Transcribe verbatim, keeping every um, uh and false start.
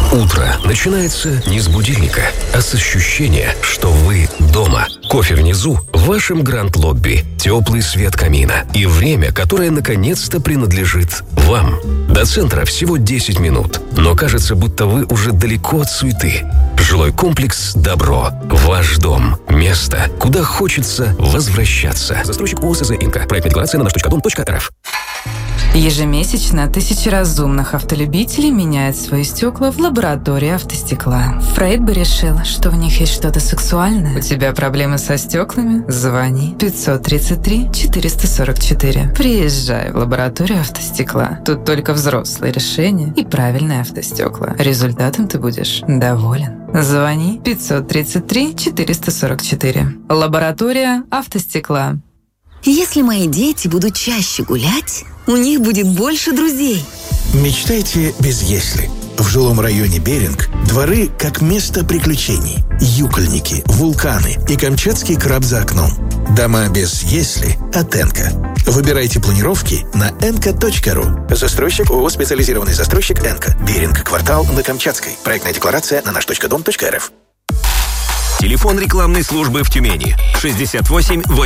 Утро начинается не с будильника, а с ощущения, что вы дома. Кофе внизу в вашем гранд-лобби, теплый свет камина и время, которое наконец-то принадлежит вам. До центра всего десять минут, но кажется, будто вы уже далеко от суеты. Жилой комплекс «Добро». Ваш дом. Место, куда хочется возвращаться. Застройщик ОСЗ «Инка». Проектная декларация на наш точка дом точка эр эф. Ежемесячно тысячи разумных автолюбителей меняют свои стекла в лаборатории автостекла. Фрейд бы решил, что в них есть что-то сексуальное. У тебя проблемы со стеклами? Звони пятьсот тридцать три четыреста сорок четыре. Приезжай в лабораторию автостекла. Тут только взрослые решения и правильные автостекла. Результатом ты будешь доволен. Звони пятьсот тридцать три четыреста сорок четыре. Лаборатория автостекла. Если мои дети будут чаще гулять, у них будет больше друзей. Мечтайте без «если». В жилом районе Беринг дворы как место приключений. Юкольники, вулканы и камчатский краб за окном. Дома без «если» от «Энка». Выбирайте планировки на энка точка ру. Застройщик ООО «Специализированный застройщик Энка». Беринг, квартал на Камчатской. Проектная декларация на наш точка дом точка эр эф. Телефон рекламной службы в Тюмени шестьдесят восемь восемьдесят